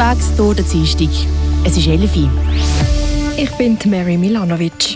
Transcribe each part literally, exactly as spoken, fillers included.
unterwegs durch den Dienstag. Es ist elf Uhr. Ich bin Mary Milanovic.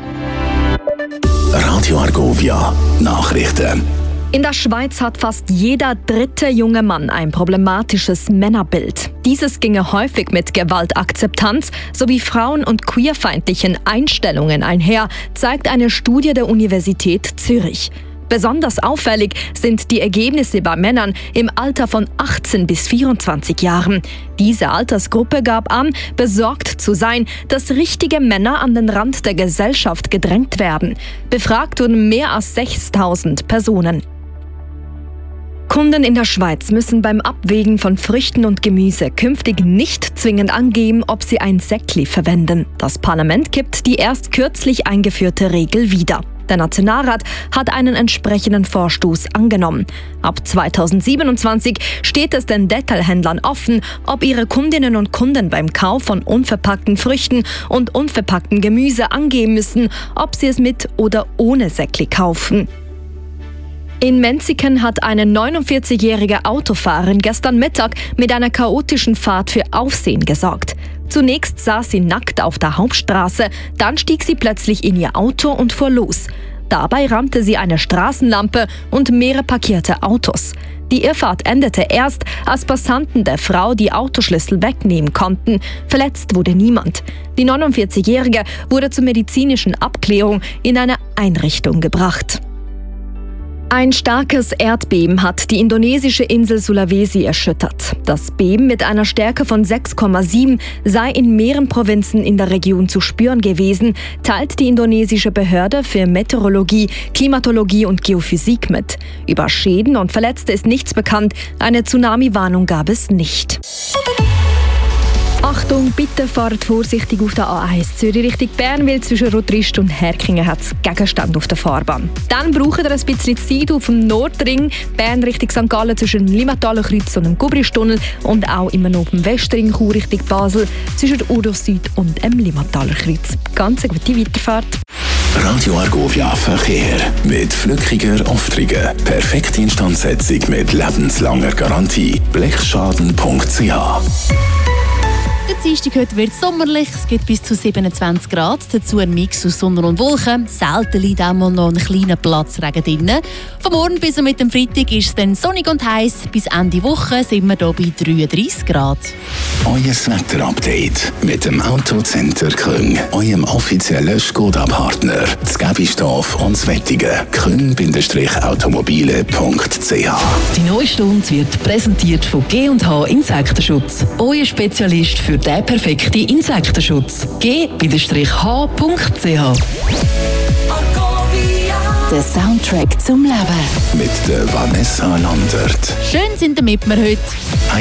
Radio Argovia Nachrichten. In der Schweiz hat fast jeder dritte junge Mann ein problematisches Männerbild. Dieses ginge häufig mit Gewaltakzeptanz sowie frauen- und queerfeindlichen Einstellungen einher, zeigt eine Studie der Universität Zürich. Besonders auffällig sind die Ergebnisse bei Männern im Alter von achtzehn bis vierundzwanzig Jahren. Diese Altersgruppe gab an, besorgt zu sein, dass richtige Männer an den Rand der Gesellschaft gedrängt werden. Befragt wurden mehr als sechstausend Personen. Kunden in der Schweiz müssen beim Abwägen von Früchten und Gemüse künftig nicht zwingend angeben, ob sie ein Säckli verwenden. Das Parlament kippt die erst kürzlich eingeführte Regel wieder. Der Nationalrat hat einen entsprechenden Vorstoß angenommen. Ab zweitausendsiebenundzwanzig steht es den Detailhändlern offen, ob ihre Kundinnen und Kunden beim Kauf von unverpackten Früchten und unverpackten Gemüse angeben müssen, ob sie es mit oder ohne Säckli kaufen. In Menziken hat eine neunundvierzigjährige Autofahrerin gestern Mittag mit einer chaotischen Fahrt für Aufsehen gesorgt. Zunächst saß sie nackt auf der Hauptstraße, dann stieg sie plötzlich in ihr Auto und fuhr los. Dabei rammte sie eine Straßenlampe und mehrere parkierte Autos. Die Irrfahrt endete erst, als Passanten der Frau die Autoschlüssel wegnehmen konnten. Verletzt wurde niemand. Die neunundvierzigjährige wurde zur medizinischen Abklärung in eine Einrichtung gebracht. Ein starkes Erdbeben hat die indonesische Insel Sulawesi erschüttert. Das Beben mit einer Stärke von sechs Komma sieben sei in mehreren Provinzen in der Region zu spüren gewesen, teilt die indonesische Behörde für Meteorologie, Klimatologie und Geophysik mit. Über Schäden und Verletzte ist nichts bekannt, eine Tsunami-Warnung gab es nicht. Achtung, bitte fahrt vorsichtig auf der A eins Zürich Richtung Bern, weil zwischen Rotrist und Herkingen hat es Gegenstand auf der Fahrbahn. Dann braucht ihr ein bisschen Zeit auf dem Nordring, Bern Richtung Sankt Gallen zwischen dem Limmathaler Kreuz und dem Gubristunnel und auch immer noch auf dem Westring Chur Richtung Basel zwischen Udo Süd und dem Limmathaler Kreuz. Ganz eine gute Weiterfahrt. Radio Argovia Verkehr mit Flückiger Aufträgen. Perfekte Instandsetzung mit lebenslanger Garantie. blechschaden punkt c h. Der Dienstag heute wird sommerlich, es gibt bis zu siebenundzwanzig Grad, dazu ein Mix aus Sonne und Wolken. Selten liegt auch mal noch ein kleiner Platz Regen drin. Von morgen bis mit dem Freitag ist es dann sonnig und heiß. Bis Ende Woche sind wir hier bei dreiunddreissig Grad. Euer Wetter-Update mit dem Autocenter Küng, eurem offiziellen Skoda-Partner. Das Gäbistorf und das Wettigen. küng Automobile punkt c h. Die neue Stunde wird präsentiert von G und H Insektenschutz. Euer Spezialist für den perfekten Insektenschutz. G H punkt c h. Der Soundtrack zum Leben. Mit der Vanessa Landert. Schön sind wir mit mir heute.